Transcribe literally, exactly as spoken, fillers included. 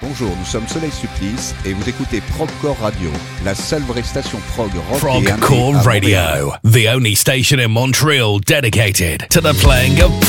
Bonjour, nous sommes Soleil Supplice et vous écoutez Progcore Radio, la seule vraie station prog rock et indé à Progcore Radio, the only station in Montreal dedicated to the playing of